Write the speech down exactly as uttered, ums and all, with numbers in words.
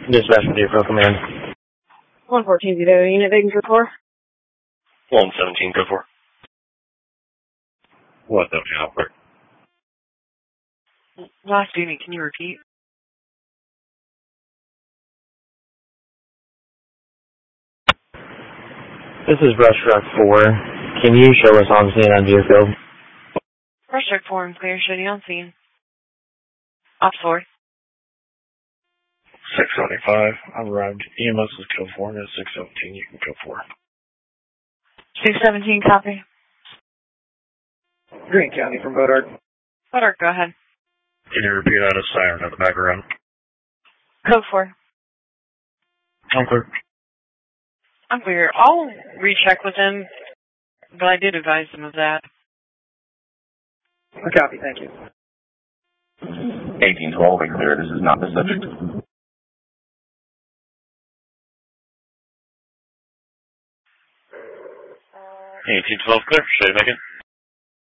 Dispatch from Deerfield Command. one fourteen, zero, unit vacancy for? one seventeen, go for. one seventeen, operator. Last unit, can you repeat? This is Brush Truck four. Can you show us on scene on Deerfield? Brush Truck four and clear, showing on scene. Ops four. six seventy-five, I've arrived. E M S is code four, and it's six seventeen, you can code four. six seventeen, copy. Green County from Bodart. Bodart, go ahead. Can you repeat out a siren in the background? Code four. I'm clear. I'm clear. I'll recheck with him, but I did advise him of that. A copy, thank you. eighteen twelve, clear. This is not the subject. eighteen twelve, clear. Should I make it?